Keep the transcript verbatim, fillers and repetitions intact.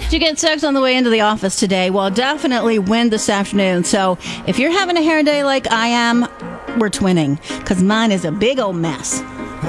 Did you get soaked on the way into the office today? Well, definitely wind this afternoon. So if you're having a hair day like I am, we're twinning, because mine is a big old mess.